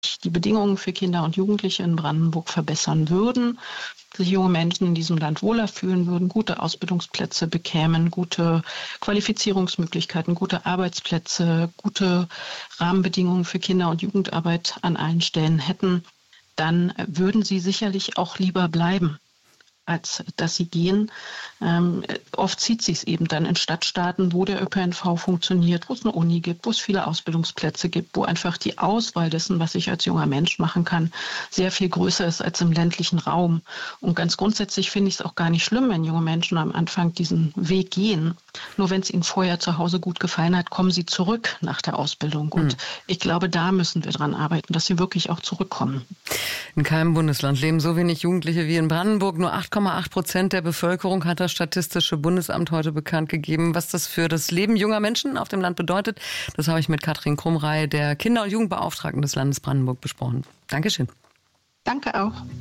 die Bedingungen für Kinder und Jugendliche in Brandenburg verbessern würden, sich junge Menschen in diesem Land wohler fühlen würden, gute Ausbildungsplätze bekämen, gute Qualifizierungsmöglichkeiten, gute Arbeitsplätze, gute Rahmenbedingungen für Kinder- und Jugendarbeit an allen Stellen hätten, dann würden sie sicherlich auch lieber bleiben, als dass sie gehen. Oft zieht sich es eben dann in Stadtstaaten, wo der ÖPNV funktioniert, wo es eine Uni gibt, wo es viele Ausbildungsplätze gibt, wo einfach die Auswahl dessen, was ich als junger Mensch machen kann, sehr viel größer ist als im ländlichen Raum. Und ganz grundsätzlich finde ich es auch gar nicht schlimm, wenn junge Menschen am Anfang diesen Weg gehen. Nur wenn es ihnen vorher zu Hause gut gefallen hat, kommen sie zurück nach der Ausbildung. Und ich glaube, da müssen wir dran arbeiten, dass sie wirklich auch zurückkommen. In keinem Bundesland leben so wenig Jugendliche wie in Brandenburg. Nur 8,8% der Bevölkerung hat das Statistische Bundesamt heute bekannt gegeben. Was das für das Leben junger Menschen auf dem Land bedeutet, das habe ich mit Katrin Krumrey, der Kinder- und Jugendbeauftragten des Landes Brandenburg, besprochen. Dankeschön. Danke auch.